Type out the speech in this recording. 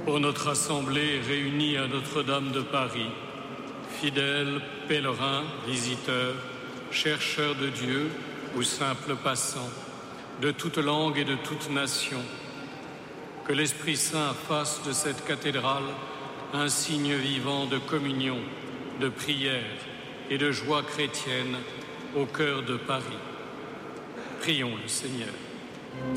Pour notre assemblée réunie à Notre-Dame de Paris, fidèles, pèlerins, visiteurs, chercheurs de Dieu ou simples passants, de toute langue et de toute nation, que l'Esprit Saint fasse de cette cathédrale un signe vivant de communion, de prière et de joie chrétienne au cœur de Paris. Prions le Seigneur.